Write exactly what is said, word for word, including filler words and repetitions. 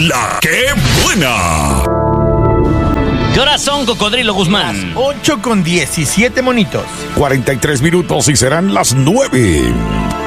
La que buena. ¿Qué horas son, Cocodrilo Guzmán? ocho con diecisiete monitos. cuarenta y tres minutos y serán las nueve.